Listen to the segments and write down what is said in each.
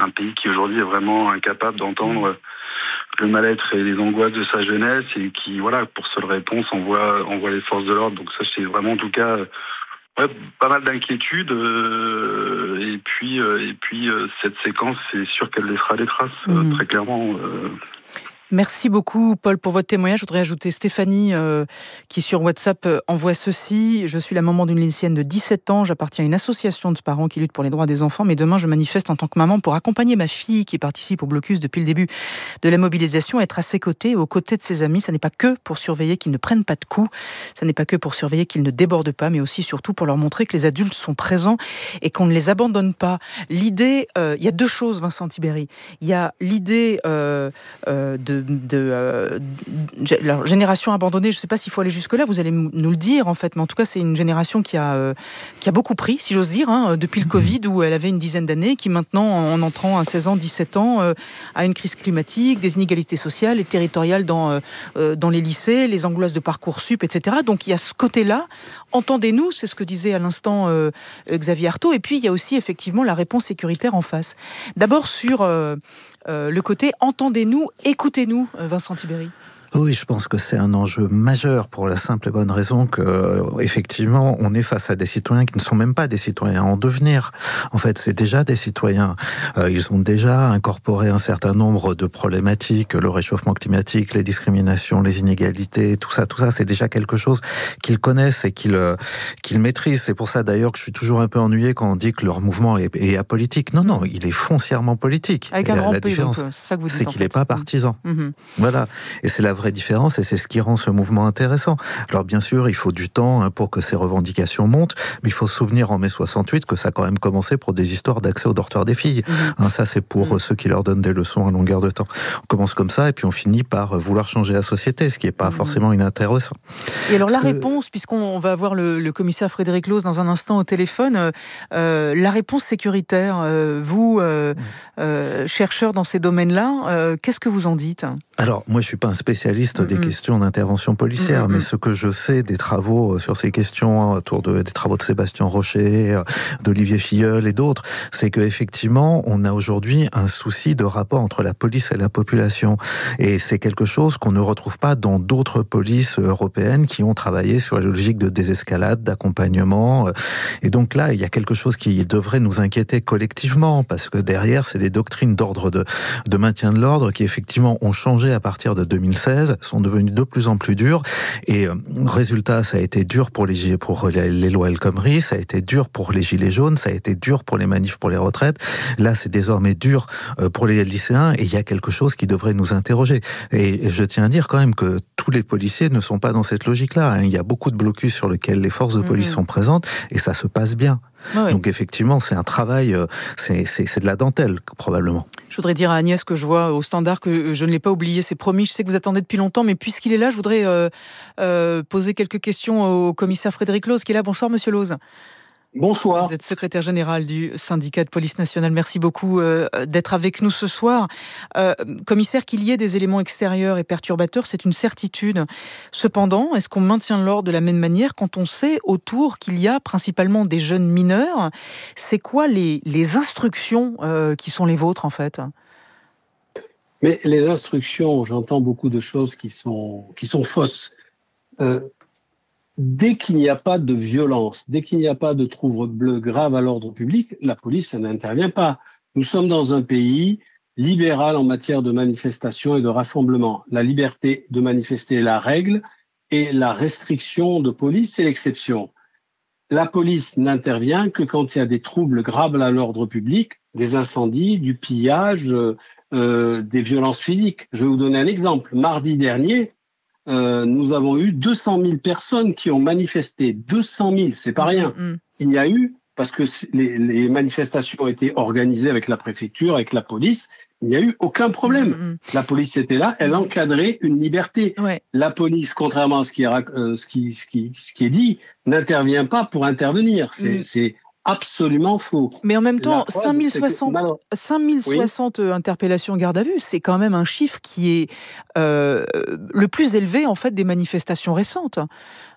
un pays qui aujourd'hui est vraiment incapable d'entendre le mal-être et les angoisses de sa jeunesse et qui, voilà, pour seule réponse, envoie les forces de l'ordre. Donc ça, c'est vraiment en tout cas pas mal d'inquiétudes. Et puis cette séquence, c'est sûr qu'elle laissera des traces, très clairement. Merci beaucoup, Paul, pour votre témoignage. Je voudrais ajouter Stéphanie, qui sur WhatsApp envoie ceci. Je suis la maman d'une lycéenne de 17 ans. J'appartiens à une association de parents qui lutte pour les droits des enfants. Mais demain, je manifeste en tant que maman pour accompagner ma fille qui participe au blocus depuis le début de la mobilisation, être à ses côtés, aux côtés de ses amis. Ça n'est pas que pour surveiller qu'ils ne prennent pas de coups. Ça n'est pas que pour surveiller qu'ils ne débordent pas, mais aussi surtout pour leur montrer que les adultes sont présents et qu'on ne les abandonne pas. L'idée, il y a deux choses, Vincent Tiberi. Il y a l'idée leur génération abandonnée, je ne sais pas s'il faut aller jusque-là, vous allez nous le dire en fait, mais en tout cas c'est une génération qui a beaucoup pris, si j'ose dire, depuis le Covid où elle avait une dizaine d'années, qui maintenant, en entrant à 16 ans, 17 ans, a une crise climatique, des inégalités sociales et territoriales dans les lycées, les angoisses de Parcoursup, etc. Donc il y a ce côté-là, entendez-nous, c'est ce que disait à l'instant Xavier Artaud, et puis il y a aussi effectivement la réponse sécuritaire en face. D'abord sur le côté entendez-nous, écoutez-nous, Vincent Tiberi. Oui, je pense que c'est un enjeu majeur pour la simple et bonne raison que, effectivement, on est face à des citoyens qui ne sont même pas des citoyens en devenir. En fait, c'est déjà des citoyens. Ils ont déjà incorporé un certain nombre de problématiques, le réchauffement climatique, les discriminations, les inégalités, tout ça, c'est déjà quelque chose qu'ils connaissent et qu'ils maîtrisent. C'est pour ça, d'ailleurs, que je suis toujours un peu ennuyé quand on dit que leur mouvement est apolitique. Non, il est foncièrement politique. Avec un grand la P, différence, donc, c'est ça que vous dites, c'est qu'il n'est pas partisan. Voilà. Et c'est la vraie différence et c'est ce qui rend ce mouvement intéressant. Alors bien sûr, il faut du temps pour que ces revendications montent, mais il faut se souvenir en mai 68 que ça a quand même commencé pour des histoires d'accès au dortoir des filles. Ça, c'est pour ceux qui leur donnent des leçons à longueur de temps. On commence comme ça et puis on finit par vouloir changer la société, ce qui n'est pas forcément inintéressant. Et alors réponse, puisqu'on va avoir le commissaire Frédéric Loos dans un instant au téléphone, la réponse sécuritaire, vous, chercheur dans ces domaines-là, qu'est-ce que vous en dites ? Alors, moi, je suis pas un spécialiste des questions d'intervention policière, mais ce que je sais des travaux sur ces questions, autour des travaux de Sébastien Rocher, d'Olivier Filleul et d'autres, c'est qu'effectivement, on a aujourd'hui un souci de rapport entre la police et la population. Et c'est quelque chose qu'on ne retrouve pas dans d'autres polices européennes qui ont travaillé sur la logique de désescalade, d'accompagnement. Et donc là, il y a quelque chose qui devrait nous inquiéter collectivement, parce que derrière, c'est des doctrines d'ordre de maintien de l'ordre qui, effectivement, ont changé à partir de 2016, sont devenues de plus en plus dures. Et résultat, ça a été dur pour les lois El Khomri, ça a été dur pour les gilets jaunes, ça a été dur pour les manifs pour les retraites. Là, c'est désormais dur pour les lycéens et il y a quelque chose qui devrait nous interroger. Et je tiens à dire quand même que tous les policiers ne sont pas dans cette logique-là. Il y a beaucoup de blocus sur lesquels les forces de police sont présentes et ça se passe bien. Oui. Donc effectivement, c'est un travail, c'est de la dentelle, probablement. Je voudrais dire à Agnès que je vois au standard que je ne l'ai pas oublié, c'est promis, je sais que vous attendez depuis longtemps, mais puisqu'il est là, je voudrais poser quelques questions au commissaire Frédéric Loos, qui est là. Bonsoir, monsieur Loos. Bonsoir. Vous êtes secrétaire général du syndicat de police nationale. Merci beaucoup d'être avec nous ce soir. Commissaire, qu'il y ait des éléments extérieurs et perturbateurs, c'est une certitude. Cependant, est-ce qu'on maintient l'ordre de la même manière quand on sait autour qu'il y a principalement des jeunes mineurs ? C'est quoi les instructions qui sont les vôtres, en fait ? Mais les instructions, j'entends beaucoup de choses qui sont fausses. Dès qu'il n'y a pas de violence, dès qu'il n'y a pas de trouble grave à l'ordre public, la police, ça n'intervient pas. Nous sommes dans un pays libéral en matière de manifestation et de rassemblement. La liberté de manifester est la règle et la restriction de police, c'est l'exception. La police n'intervient que quand il y a des troubles graves à l'ordre public, des incendies, du pillage, des violences physiques. Je vais vous donner un exemple. Mardi dernier, nous avons eu 200 000 personnes qui ont manifesté. 200 000, c'est pas rien. Il y a eu, parce que les manifestations ont été organisées avec la préfecture, avec la police, il n'y a eu aucun problème. La police était là, elle encadrait une liberté. Ouais. La police, contrairement à ce qui est dit, n'intervient pas pour intervenir. C'est absolument faux. Mais en même temps, 5060 interpellations garde à vue, c'est quand même un chiffre qui est le plus élevé en fait des manifestations récentes.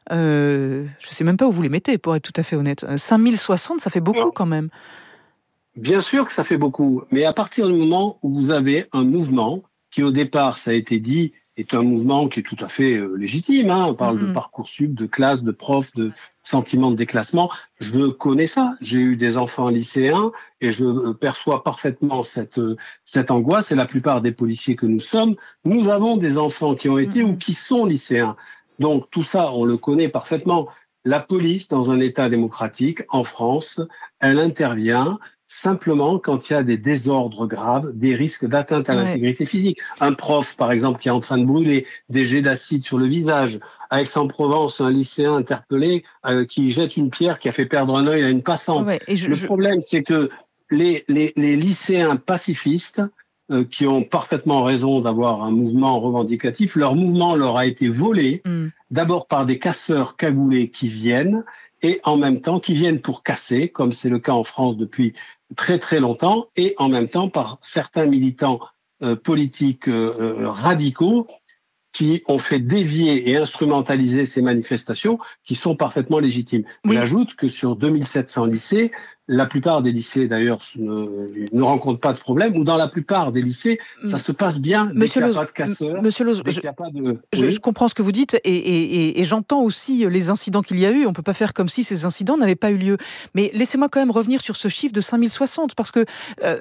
Je ne sais même pas où vous les mettez, pour être tout à fait honnête. 5060, ça fait beaucoup quand même. Bien sûr que ça fait beaucoup, mais à partir du moment où vous avez un mouvement qui, au départ, ça a été dit, est un mouvement qui est tout à fait légitime. On parle de Parcoursup, de classe, de profs, de sentiment de déclassement. Je connais ça. J'ai eu des enfants lycéens et je perçois parfaitement cette angoisse. Et la plupart des policiers que nous sommes, nous avons des enfants qui ont été ou qui sont lycéens. Donc tout ça, on le connaît parfaitement. La police, dans un État démocratique, en France, elle intervient simplement quand il y a des désordres graves, des risques d'atteinte à l'intégrité physique. Un prof, par exemple, qui est en train de brûler, des jets d'acide sur le visage. À Aix-en-Provence, un lycéen interpellé qui jette une pierre qui a fait perdre un œil à une passante. Le problème, c'est que les lycéens pacifistes qui ont parfaitement raison d'avoir un mouvement revendicatif, leur mouvement leur a été volé, d'abord par des casseurs cagoulés qui viennent, et en même temps qui viennent pour casser, comme c'est le cas en France depuis très très longtemps, et en même temps par certains militants politiques radicaux qui ont fait dévier et instrumentaliser ces manifestations qui sont parfaitement légitimes. J'ajoute que sur 2700 lycées, la plupart des lycées d'ailleurs ne rencontrent pas de problème, ou dans la plupart des lycées, ça se passe bien, dès qu'il n'y a pas de casseurs, Monsieur Loz, je comprends ce que vous dites et j'entends aussi les incidents qu'il y a eu. On ne peut pas faire comme si ces incidents n'avaient pas eu lieu. Mais laissez-moi quand même revenir sur ce chiffre de 5060, parce que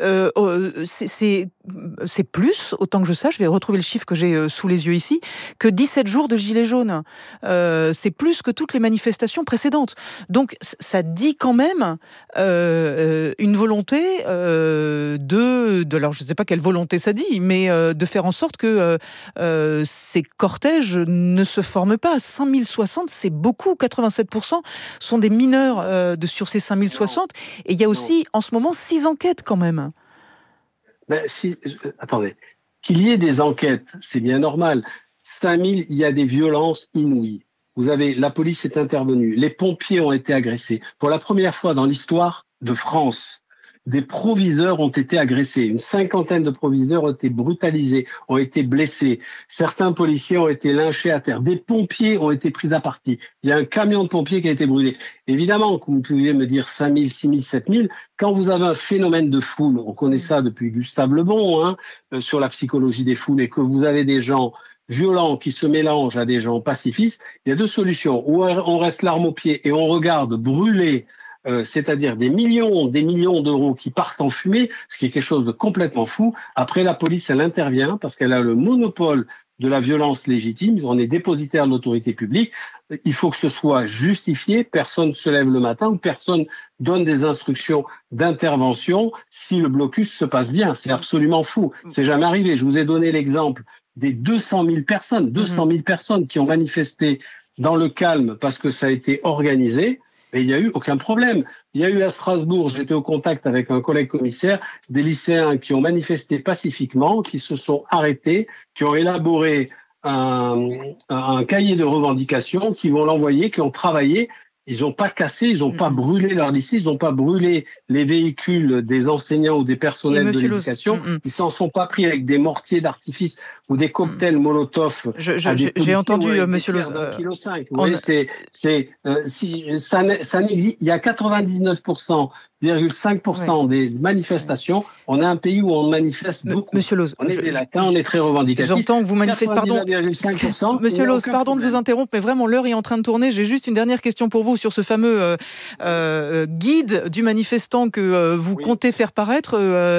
c'est plus, autant que je sache, je vais retrouver le chiffre que j'ai sous les yeux ici, que 17 jours de gilets jaunes. C'est plus que toutes les manifestations précédentes. Donc ça dit quand même une volonté de alors je ne sais pas quelle volonté ça dit, mais de faire en sorte que ces cortèges ne se forment pas. 5060, c'est beaucoup. 87% sont des mineurs sur ces 5060. Et il y a aussi, en ce moment, 6 enquêtes quand même. Attendez. Qu'il y ait des enquêtes, c'est bien normal. 5000, il y a des violences inouïes. Vous avez, la police est intervenue, les pompiers ont été agressés. Pour la première fois dans l'histoire de France, des proviseurs ont été agressés. Une 50aine de proviseurs ont été brutalisés, ont été blessés. Certains policiers ont été lynchés à terre. Des pompiers ont été pris à partie. Il y a un camion de pompiers qui a été brûlé. Évidemment, vous pouviez me dire 5000, 6000, 7000. Quand vous avez un phénomène de foule, on connaît ça depuis Gustave Le Bon, sur la psychologie des foules, et que vous avez des gens violents qui se mélangent à des gens pacifistes, il y a deux solutions. Ou on reste l'arme au pied et on regarde brûler, c'est-à-dire des millions d'euros qui partent en fumée, ce qui est quelque chose de complètement fou. Après, la police, elle intervient parce qu'elle a le monopole de la violence légitime. On est dépositaire de l'autorité publique. Il faut que ce soit justifié. Personne ne se lève le matin ou personne donne des instructions d'intervention si le blocus se passe bien. C'est absolument fou. C'est jamais arrivé. Je vous ai donné l'exemple des 200 000 personnes qui ont manifesté dans le calme parce que ça a été organisé. Et il n'y a eu aucun problème. Il y a eu à Strasbourg, j'étais au contact avec un collègue commissaire, des lycéens qui ont manifesté pacifiquement, qui se sont arrêtés, qui ont élaboré un cahier de revendications, qui vont l'envoyer, qui ont travaillé. Ils n'ont pas cassé, ils n'ont pas brûlé leur lycée, ils n'ont pas brûlé les véhicules des enseignants ou des personnels de l'éducation. Ils s'en sont pas pris avec des mortiers d'artifice ou des cocktails Molotov. J'ai entendu, Monsieur Loz. Vous voyez, ça n'existe. Il y a 99,5% des manifestations. On est un pays où on manifeste beaucoup. Monsieur Loz, on est des latins, on est très revendicatifs. J'entends que vous manifestez. Pardon, Monsieur Loz, pardon de vous interrompre, mais vraiment l'heure est en train de tourner. J'ai juste une dernière question pour vous sur ce fameux guide du manifestant que vous comptez faire paraître.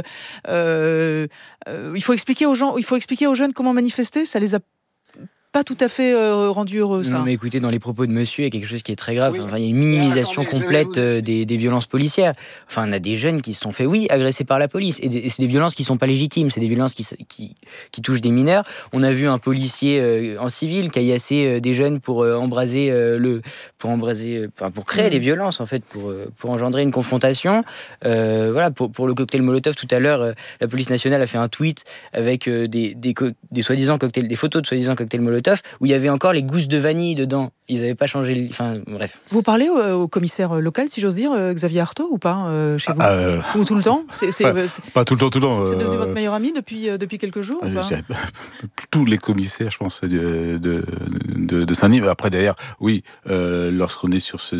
Il faut expliquer aux jeunes comment manifester. Ça les a pas tout à fait rendu heureux, ça. Non, mais écoutez, dans les propos de monsieur, il y a quelque chose qui est très grave. Enfin, il y a une minimisation complète des violences policières. Enfin, on a des jeunes qui se sont fait, agressés par la police. Et c'est des violences qui ne sont pas légitimes. C'est des violences qui touchent des mineurs. On a vu un policier en civil caillassé des jeunes pour créer des violences, en fait, pour engendrer une confrontation. Pour le cocktail Molotov, tout à l'heure, la police nationale a fait un tweet avec des soi-disant cocktails, des photos de soi-disant cocktails Molotov, où il y avait encore les gousses de vanille dedans. Ils n'avaient pas changé... Enfin, bref. Vous parlez au commissaire local, si j'ose dire, Xavier Artaud, ou pas, chez vous ou tout le temps pas tout le temps. C'est devenu votre meilleur ami depuis quelques jours ou pas tous les commissaires, je pense, de Saint-Denis. Après, d'ailleurs, lorsqu'on est sur ce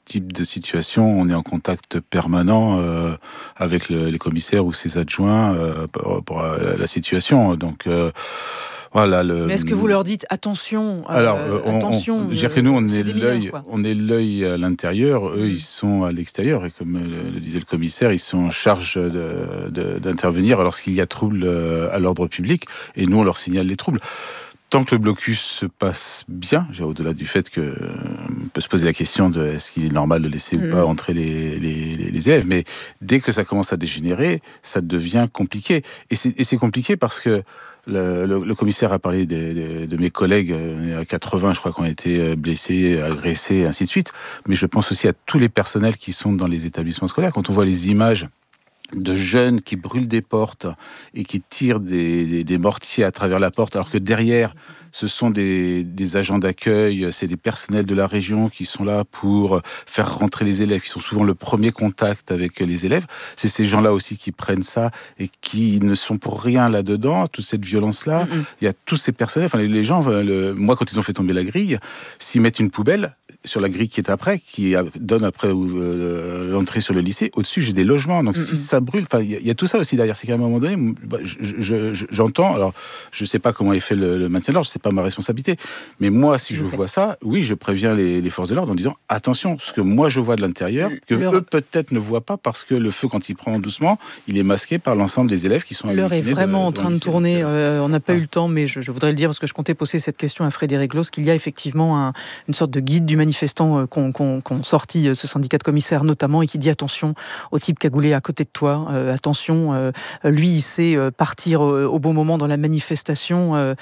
type de situation, on est en contact permanent avec les commissaires ou ses adjoints pour la situation. Donc voilà. Mais est-ce que vous leur dites attention? Alors, attention. Je veux dire que nous, on est est l'œil à l'intérieur. Eux, ils sont à l'extérieur. Et comme le disait le commissaire, ils sont en charge d'intervenir lorsqu'il y a trouble à l'ordre public. Et nous, on leur signale les troubles. Tant que le blocus se passe bien, au-delà du fait qu'on peut se poser la question de est-ce qu'il est normal de laisser ou pas entrer les élèves, mais dès que ça commence à dégénérer, ça devient compliqué. Et c'est compliqué parce que le commissaire a parlé de mes collègues, à 80, je crois, qui ont été blessés, agressés, et ainsi de suite. Mais je pense aussi à tous les personnels qui sont dans les établissements scolaires. Quand on voit les images de jeunes qui brûlent des portes et qui tirent des mortiers à travers la porte, alors que derrière, ce sont des agents d'accueil, c'est des personnels de la région qui sont là pour faire rentrer les élèves, qui sont souvent le premier contact avec les élèves. C'est ces gens-là aussi qui prennent ça et qui ne sont pour rien là-dedans, toute cette violence-là. Il y a tous ces personnels, enfin les gens, moi quand ils ont fait tomber la grille, s'ils mettent une poubelle sur la grille qui est après, qui donne après l'entrée sur le lycée, au-dessus j'ai des logements, donc si ça brûle, enfin il y a tout ça aussi derrière. C'est qu'à un moment donné, j'entends, alors je sais pas comment est fait le maintien de l'ordre, c'est pas ma responsabilité, mais moi si je vois ça, oui, je préviens les forces de l'ordre en disant attention, ce que moi je vois de l'intérieur, que eux peut-être ne voient pas, parce que le feu, quand il prend doucement, il est masqué par l'ensemble des élèves qui sont l'heure est vraiment en train de tourner. On n'a pas eu le temps, mais je voudrais le dire parce que je comptais poser cette question à Frédéric Glos, qu'il y a effectivement une sorte de guide du manifestants qu'ont sorti ce syndicat de commissaires notamment, et qui dit attention au type cagoulé à côté de toi, attention, lui il sait partir au bon moment dans la manifestation,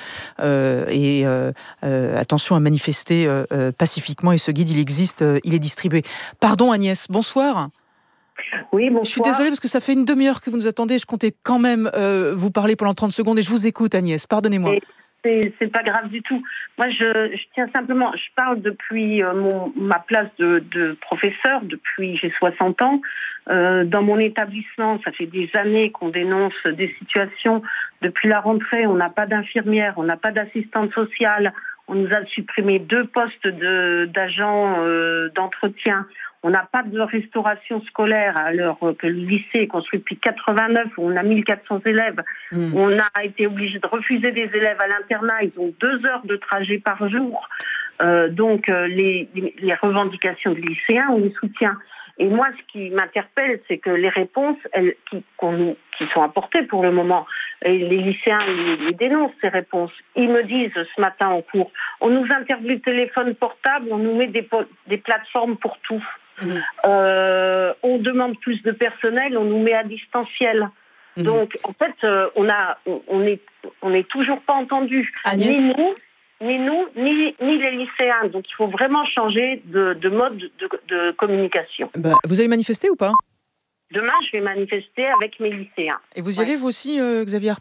et attention à manifester pacifiquement, et ce guide il existe, il est distribué. Pardon Agnès, bonsoir. Oui, bonsoir. Je suis désolée parce que ça fait une demi-heure que vous nous attendez, je comptais quand même vous parler pendant 30 secondes et je vous écoute Agnès, pardonnez-moi. C'est pas grave du tout. Moi, je tiens simplement, je parle depuis ma place de professeur, depuis j'ai 60 ans. Dans mon établissement, ça fait des années qu'on dénonce des situations. Depuis la rentrée, on n'a pas d'infirmière, on n'a pas d'assistante sociale. On nous a supprimé 2 postes d'agents d'entretien. On n'a pas de restauration scolaire alors que le lycée est construit depuis 89, où on a 1400 élèves. On a été obligé de refuser des élèves à l'internat. Ils ont 2 heures de trajet par jour. Donc les revendications des lycéens, on les soutient. Et moi, ce qui m'interpelle, c'est que les réponses qui sont apportées pour le moment, et les lycéens les dénoncent, ces réponses. Ils me disent ce matin en cours, on nous interdit le téléphone portable, on nous met des plateformes pour tout. On demande plus de personnel, on nous met à distanciel. Donc, en fait, on n'est toujours pas entendus. Ni nous, ni les lycéens. Donc, il faut vraiment changer de mode de communication. Vous allez manifester ou pas ? Demain, je vais manifester avec mes lycéens. Et vous y allez, vous aussi, Xavier Artaud ?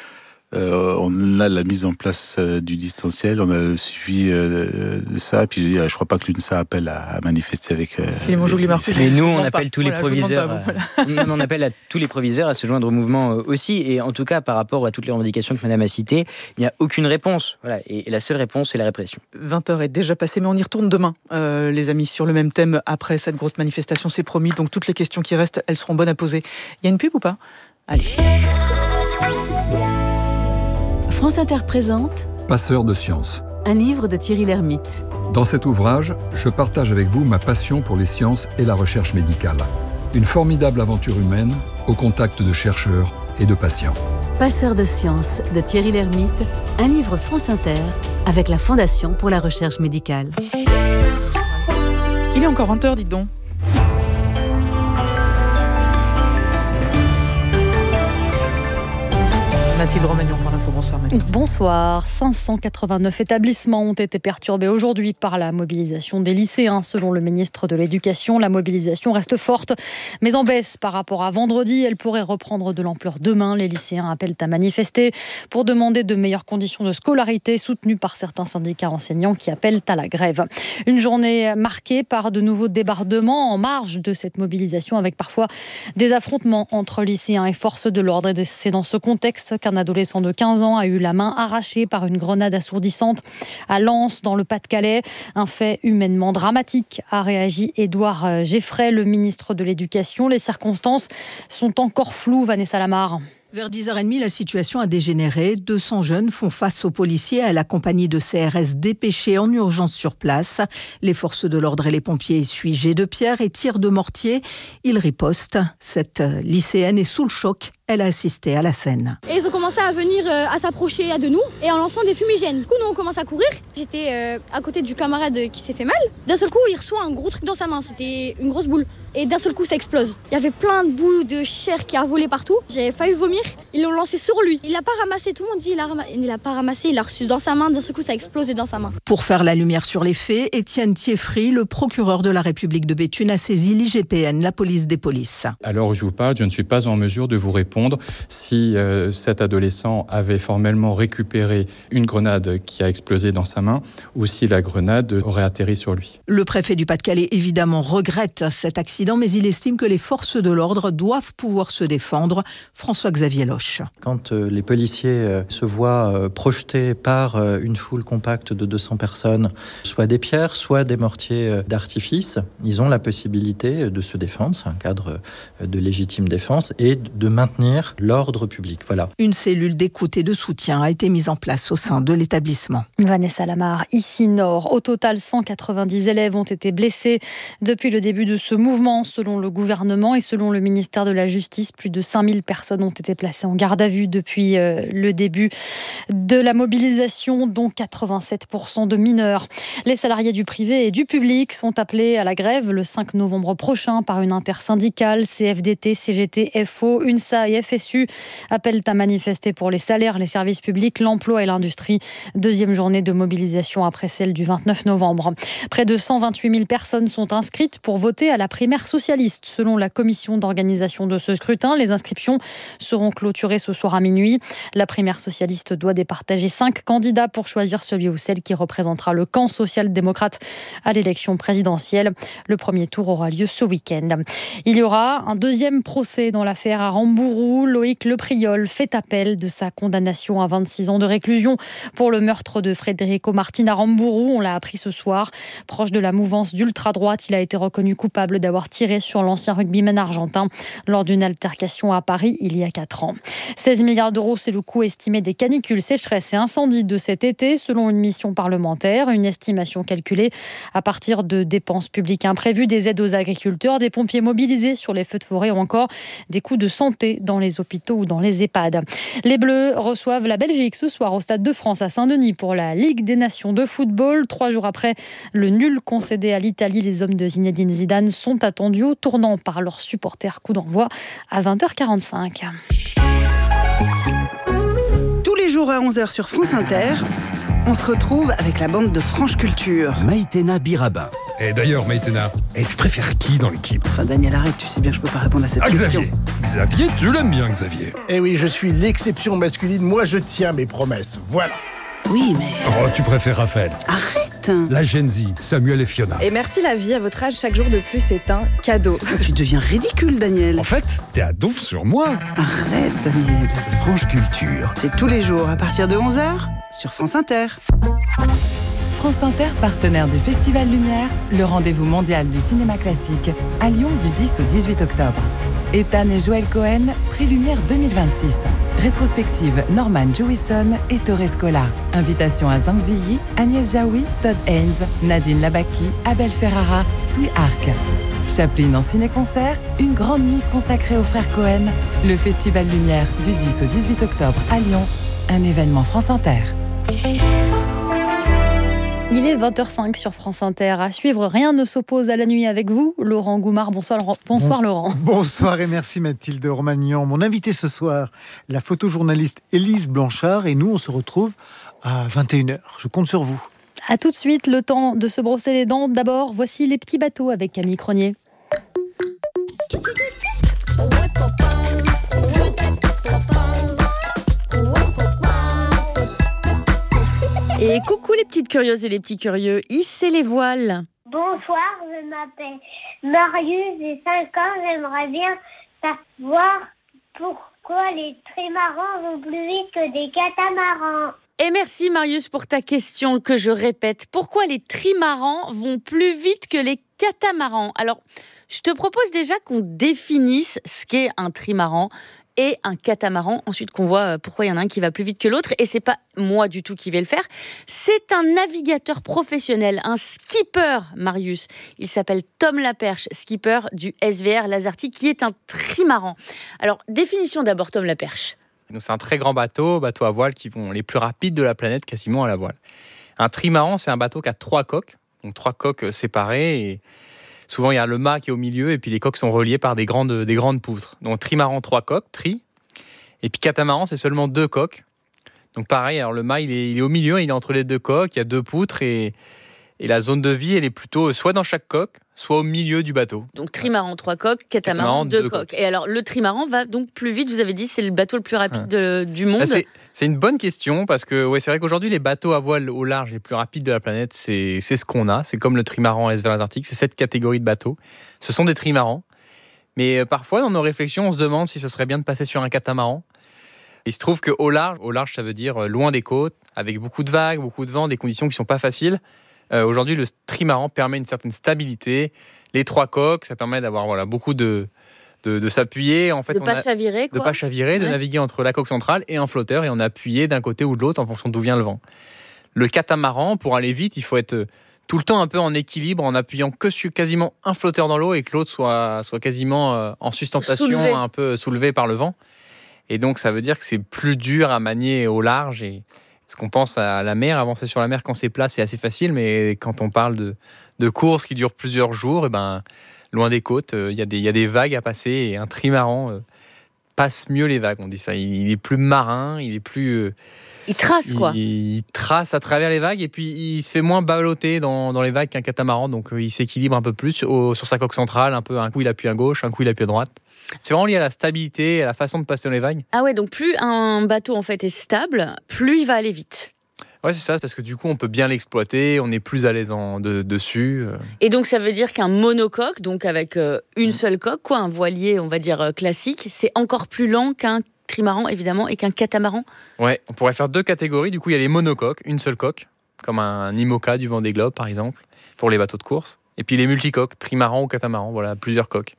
On a la mise en place du distanciel, on a le suivi de ça, et puis je crois pas que l'UNSA appelle à manifester avec. Mais nous, on appelle tous les proviseurs. On appelle à tous les proviseurs à se joindre au mouvement aussi, et en tout cas par rapport à toutes les revendications que Madame a citées, il n'y a aucune réponse. Voilà, et la seule réponse, c'est la répression. 20h est déjà passée, mais on y retourne demain, les amis, sur le même thème après cette grosse manifestation, c'est promis. Donc toutes les questions qui restent, elles seront bonnes à poser. Il y a une pub ou pas ? Allez. France Inter présente Passeur de sciences. Un livre de Thierry Lhermitte. Dans cet ouvrage, je partage avec vous ma passion pour les sciences et la recherche médicale. Une formidable aventure humaine au contact de chercheurs et de patients. Passeur de sciences de Thierry Lhermitte, un livre France Inter avec la Fondation pour la recherche médicale. Il est encore 20h, dites donc. Mathilde Romagnon pour l'info. Bonsoir Mathilde. Bonsoir. 589 établissements ont été perturbés aujourd'hui par la mobilisation des lycéens. Selon le ministre de l'Éducation, la mobilisation reste forte, mais en baisse par rapport à vendredi. Elle pourrait reprendre de l'ampleur demain. Les lycéens appellent à manifester pour demander de meilleures conditions de scolarité, soutenues par certains syndicats enseignants qui appellent à la grève. Une journée marquée par de nouveaux débordements en marge de cette mobilisation, avec parfois des affrontements entre lycéens et forces de l'ordre. Et c'est dans ce contexte qu'un adolescent de 15 ans a eu la main arrachée par une grenade assourdissante à Lens, dans le Pas-de-Calais. Un fait humainement dramatique, a réagi Édouard Geffray, le ministre de l'Éducation. Les circonstances sont encore floues, Vanessa Lamar. Vers 10h30, la situation a dégénéré. 200 jeunes font face aux policiers et à la compagnie de CRS dépêchés en urgence sur place. Les forces de l'ordre et les pompiers essuient jets de pierre et tirs de mortier. Ils ripostent. Cette lycéenne est sous le choc. Elle a assisté à la scène. Et ils ont commencé à venir, à s'approcher de nous et en lançant des fumigènes. Du coup, nous, on commence à courir. J'étais à côté du camarade qui s'est fait mal. D'un seul coup, il reçoit un gros truc dans sa main. C'était une grosse boule. Et d'un seul coup, ça explose. Il y avait plein de bouts de chair qui a volé partout. J'avais failli vomir. Ils l'ont lancé sur lui. Il l'a pas ramassé. Tout le monde dit il l'a pas ramassé. Il l'a reçu dans sa main. D'un seul coup, ça a explosé dans sa main. Pour faire la lumière sur les faits, Étienne Thieffry, le procureur de la République de Béthune, a saisi l'IGPN, la police des polices. À l'heure où je vous parle, je ne suis pas en mesure de vous répondre si cet adolescent avait formellement récupéré une grenade qui a explosé dans sa main ou si la grenade aurait atterri sur lui. Le préfet du Pas-de-Calais, évidemment, regrette cet accident, mais il estime que les forces de l'ordre doivent pouvoir se défendre. François-Xavier Loche. Quand les policiers se voient projetés par une foule compacte de 200 personnes, soit des pierres, soit des mortiers d'artifice, ils ont la possibilité de se défendre, c'est un cadre de légitime défense, et de maintenir l'ordre public. Voilà. Une cellule d'écoute et de soutien a été mise en place au sein de l'établissement. Vanessa Lamar, ici Nord. Au total, 190 élèves ont été blessés depuis le début de ce mouvement, selon le gouvernement et selon le ministère de la Justice. Plus de 5000 personnes ont été placées en garde à vue depuis le début de la mobilisation, dont 87% de mineurs. Les salariés du privé et du public sont appelés à la grève le 5 novembre prochain par une intersyndicale. CFDT, CGT, FO, UNSA et FSU appellent à manifester pour les salaires, les services publics, l'emploi et l'industrie. Deuxième journée de mobilisation après celle du 29 novembre. Près de 128 000 personnes sont inscrites pour voter à la primaire socialiste. Selon la commission d'organisation de ce scrutin, les inscriptions seront clôturées ce soir à minuit. La primaire socialiste doit départager 5 candidats pour choisir celui ou celle qui représentera le camp social-démocrate à l'élection présidentielle. Le premier tour aura lieu ce week-end. Il y aura un deuxième procès dans l'affaire Arambourou. Loïc Lepriol fait appel de sa condamnation à 26 ans de réclusion pour le meurtre de Federico Martin Arambourou. On l'a appris ce soir. Proche de la mouvance d'ultra-droite, il a été reconnu coupable d'avoir tiré sur l'ancien rugbyman argentin lors d'une altercation à Paris il y a 4 ans. 16 milliards d'euros, c'est le coût estimé des canicules, sécheresses et incendies de cet été, selon une mission parlementaire. Une estimation calculée à partir de dépenses publiques imprévues, des aides aux agriculteurs, des pompiers mobilisés sur les feux de forêt ou encore des coûts de santé dans les hôpitaux ou dans les EHPAD. Les Bleus reçoivent la Belgique ce soir au Stade de France à Saint-Denis pour la Ligue des Nations de football. 3 jours après le nul concédé à l'Italie, les hommes de Zinedine Zidane sont attendus au tournant par leurs supporters. Coup d'envoi à 20h45. Tous les jours à 11h sur France Inter, on se retrouve avec la bande de Franche Culture. Maïtena Birabin. Et d'ailleurs, Maïtena, tu préfères qui dans l'équipe? Enfin, Daniel, arrête, tu sais bien que je peux pas répondre à cette question. Xavier, tu l'aimes bien, Xavier. Eh oui, je suis l'exception masculine, moi je tiens mes promesses, voilà. Oui, mais... Oh, tu préfères Raphaël. Arrête. La Gen Z, Samuel et Fiona. Et merci la vie, à votre âge, chaque jour de plus est un cadeau. Tu deviens ridicule, Daniel. En fait, t'es à donf sur moi. Arrête, Daniel. Franche Culture. C'est tous les jours, à partir de 11h, sur France Inter. France Inter, partenaire du Festival Lumière, le rendez-vous mondial du cinéma classique, à Lyon du 10 au 18 octobre. Ethan et Joël Cohen, Prix Lumière 2026. Rétrospective Norman Jewison et Torres Scola. Invitation à Zhang Ziyi, Agnès Jaoui, Todd Haynes, Nadine Labaki, Abel Ferrara, Sui Arc. Chaplin en ciné-concert, une grande nuit consacrée aux frères Cohen. Le Festival Lumière du 10 au 18 octobre à Lyon. Un événement France Inter. Il est 20h05 sur France Inter. À suivre, rien ne s'oppose à la nuit avec vous. Laurent Goumard, bonsoir Laurent. Bonsoir et merci Mathilde Romagnan. Mon invité ce soir, la photojournaliste Élise Blanchard. Et nous, on se retrouve à 21h. Je compte sur vous. A tout de suite, le temps de se brosser les dents. D'abord, voici Les Petits Bateaux avec Camille Cronier. Et coucou les petites curieuses et les petits curieux, hissez les voiles. Bonsoir, je m'appelle Marius, j'ai 5 ans, j'aimerais bien savoir pourquoi les trimarans vont plus vite que des catamarans? Et merci Marius pour ta question que je répète. Pourquoi les trimarans vont plus vite que les catamarans? Alors, je te propose déjà qu'on définisse ce qu'est un trimaran et un catamaran. Ensuite, qu'on voit pourquoi il y en a un qui va plus vite que l'autre. Et c'est pas moi du tout qui vais le faire. C'est un navigateur professionnel, un skipper, Marius. Il s'appelle Tom Laperche, skipper du SVR Lazartigue, qui est un trimaran. Alors, définition d'abord, Tom Laperche. Donc c'est un très grand bateau à voile qui vont les plus rapides de la planète, quasiment à la voile. Un trimaran, c'est un bateau qui a 3 coques, donc 3 coques séparées. Et souvent, il y a le mât qui est au milieu et puis les coques sont reliées par des grandes poutres. Donc trimaran, 3 coques, tri. Et puis catamaran, c'est seulement 2 coques. Donc pareil, alors le mât, il est au milieu, il est entre les 2 coques, il y a 2 poutres et la zone de vie, elle est plutôt soit dans chaque coque, soit au milieu du bateau. Donc trimaran 3 coques, catamaran 2 coques. Et alors le trimaran va donc plus vite, vous avez dit, c'est le bateau le plus rapide du monde. C'est une bonne question parce que c'est vrai qu'aujourd'hui les bateaux à voile au large les plus rapides de la planète, c'est ce qu'on a. C'est comme le trimaran SVR Lazartigue, c'est cette catégorie de bateaux. Ce sont des trimarans. Mais parfois dans nos réflexions, on se demande si ça serait bien de passer sur un catamaran. Il se trouve qu'au large, ça veut dire loin des côtes, avec beaucoup de vagues, beaucoup de vent, des conditions qui ne sont pas faciles. Aujourd'hui, le trimaran permet une certaine stabilité. Les 3 coques, ça permet d'avoir beaucoup de s'appuyer. En fait, de ne pas chavirer, quoi. De pas chavirer, de naviguer entre la coque centrale et un flotteur, et on appuie d'un côté ou de l'autre en fonction d'où vient le vent. Le catamaran, pour aller vite, il faut être tout le temps un peu en équilibre, en appuyant que sur quasiment un flotteur dans l'eau et que l'autre soit quasiment en sustentation, un peu soulevé par le vent. Et donc, ça veut dire que c'est plus dur à manier au large. Parce qu'on pense à la mer, avancer sur la mer quand c'est plat, c'est assez facile, mais quand on parle de courses qui durent plusieurs jours, loin des côtes, il y a des vagues à passer, et un trimaran passe mieux les vagues, on dit ça. Il est plus marin, il est plus... il trace, quoi. Il trace à travers les vagues, et puis il se fait moins balloter dans les vagues qu'un catamaran, donc il s'équilibre un peu plus sur sa coque centrale, un coup il appuie à gauche, un coup il appuie à droite. C'est vraiment lié à la stabilité, à la façon de passer dans les vagues. Ah ouais, donc plus un bateau en fait est stable, plus il va aller vite. Ouais, c'est ça, parce que du coup on peut bien l'exploiter, on est plus à l'aise dessus. Et donc ça veut dire qu'un monocoque, donc avec une seule coque, un voilier on va dire classique, c'est encore plus lent qu'un trimaran évidemment et qu'un catamaran. Ouais, on pourrait faire 2 catégories. Du coup il y a les monocoques, une seule coque, comme un IMOCA du Vendée Globe par exemple, pour les bateaux de course. Et puis les multicoques, trimaran ou catamaran, voilà, plusieurs coques.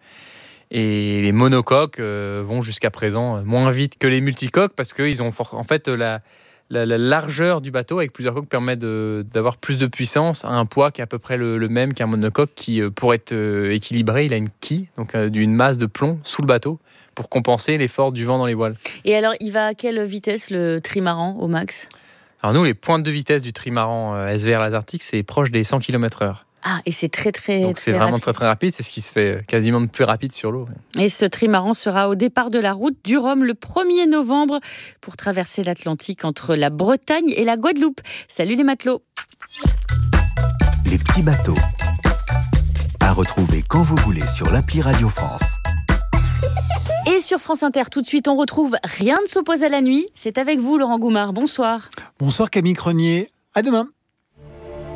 Et les monocoques vont jusqu'à présent moins vite que les multicoques parce qu'ils ont en fait la largeur du bateau avec plusieurs coques permet d'avoir plus de puissance à un poids qui est à peu près le même qu'un monocoque qui, pour être équilibré, il a une quille, donc une masse de plomb sous le bateau pour compenser l'effort du vent dans les voiles. Et alors, il va à quelle vitesse le trimaran au max? Alors nous, les pointes de vitesse du trimaran SVR Lazartigue, c'est proche des 100 km/h. Ah, et c'est très donc c'est vraiment rapide. très rapide, c'est ce qui se fait quasiment de plus rapide sur l'eau. Et ce trimaran sera au départ de la route du Rhum le 1er novembre pour traverser l'Atlantique entre la Bretagne et la Guadeloupe. Salut les matelots. Les petits bateaux. À retrouver quand vous voulez sur l'appli Radio France. Et sur France Inter, tout de suite, on retrouve Rien ne s'oppose à la nuit. C'est avec vous, Laurent Goumard. Bonsoir. Bonsoir Camille Crenier. À demain.